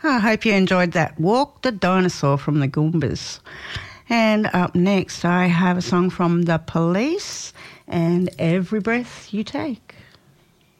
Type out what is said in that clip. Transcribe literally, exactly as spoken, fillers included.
I hope you enjoyed that. Walk the Dinosaur from the Goombas. And up next, I have a song from The Police and Every Breath You Take.